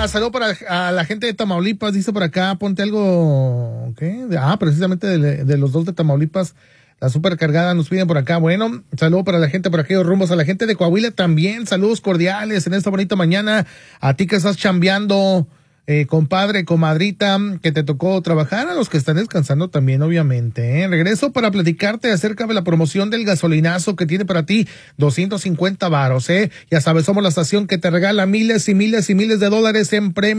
saludo para a la gente de Tamaulipas, dice por acá, ponte algo, ¿qué? Precisamente de los dos de Tamaulipas, la supercargada nos piden por acá. Bueno, saludo para la gente por aquellos rumbos, a la gente de Coahuila también, saludos cordiales en esta bonita mañana, a ti que estás chambeando, compadre, comadrita, que te tocó trabajar, a los que están descansando también, obviamente. Regreso para platicarte acerca de la promoción del gasolinazo que tiene para ti 250 varos, Ya sabes, somos la estación que te regala miles y miles y miles de dólares en premios.